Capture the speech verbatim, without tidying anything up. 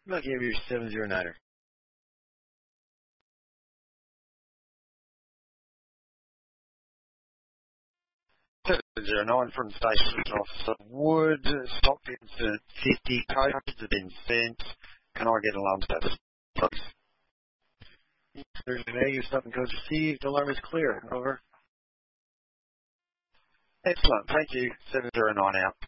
Lucky Air seven zero niner. seven zero nine from Station Officer Wood. Stock incident fifty. Codes have been sent. Can I get alarm status, please? There's an A. Stopping codes received. Alarm is clear. Over. Excellent. Thank you. seven zero nine out.